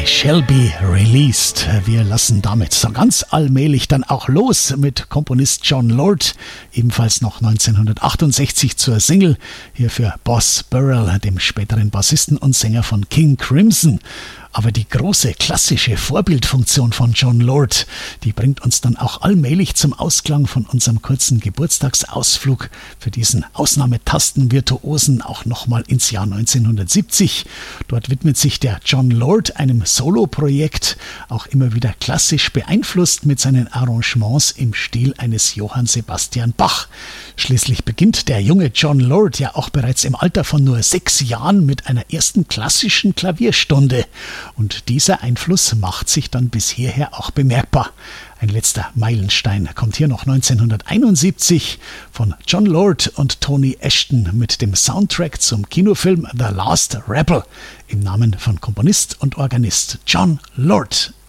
I Shall Be Released. Wir lassen damit so ganz allmählich dann auch los mit Komponist Jon Lord, ebenfalls noch 1968 zur Single, hier für Boz Burrell, dem späteren Bassisten und Sänger von King Crimson. Aber die große klassische Vorbildfunktion von Jon Lord, die bringt uns dann auch allmählich zum Ausklang von unserem kurzen Geburtstagsausflug für diesen Ausnahmetastenvirtuosen auch nochmal ins Jahr 1970. Dort widmet sich der Jon Lord einem Soloprojekt, auch immer wieder klassisch beeinflusst mit seinen Arrangements im Stil eines Johann Sebastian Bach. Schließlich beginnt der junge Jon Lord ja auch bereits im Alter von nur 6 Jahren mit einer ersten klassischen Klavierstunde. Und dieser Einfluss macht sich dann bis hierher auch bemerkbar. Ein letzter Meilenstein kommt hier noch 1971 von Jon Lord und Tony Ashton mit dem Soundtrack zum Kinofilm The Last Rebel im Namen von Komponist und Organist Jon Lord.